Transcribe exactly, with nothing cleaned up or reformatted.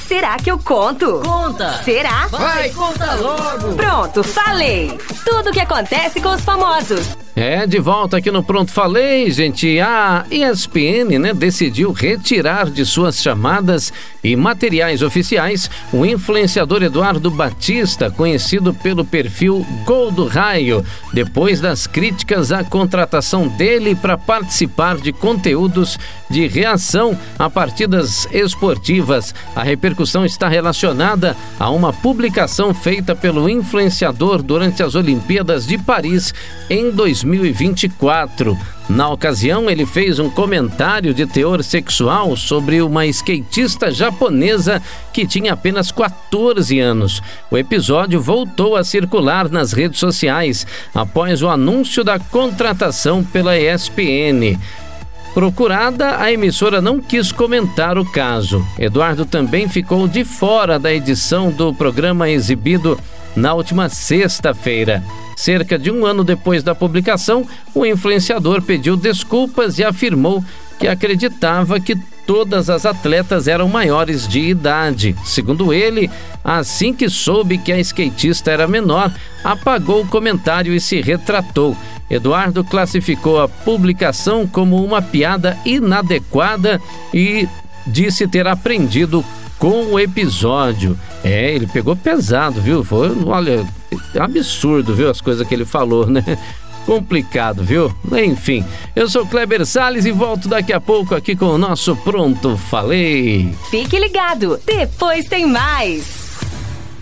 Será que eu conto? Conta! Será? Vai, conta logo! Pronto, falei! Tudo o que acontece com os famosos. É, de volta aqui no Pronto Falei, gente. A E S P N, né, decidiu retirar de suas chamadas e materiais oficiais o influenciador Eduardo Batista, conhecido pelo perfil Gol do Raio, depois das críticas à contratação dele para participar de conteúdos de reação a partidas esportivas. A repercussão está relacionada a uma publicação feita pelo influenciador durante as Olimpíadas de Paris em dois mil e vinte e quatro. Na ocasião, ele fez um comentário de teor sexual sobre uma skatista japonesa que tinha apenas quatorze anos. O episódio voltou a circular nas redes sociais após o anúncio da contratação pela E S P N. Procurada, a emissora não quis comentar o caso. Eduardo também ficou de fora da edição do programa exibido na última sexta-feira. Cerca de um ano depois da publicação, o influenciador pediu desculpas e afirmou que acreditava que todas as atletas eram maiores de idade. Segundo ele, assim que soube que a skatista era menor, apagou o comentário e se retratou. Eduardo classificou a publicação como uma piada inadequada e disse ter aprendido com o episódio. É, ele pegou pesado, viu? Foi, olha, absurdo, viu? As coisas que ele falou, né? Complicado, viu? Enfim, eu sou Kleber Salles e volto daqui a pouco aqui com o nosso Pronto Falei. Fique ligado, depois tem mais.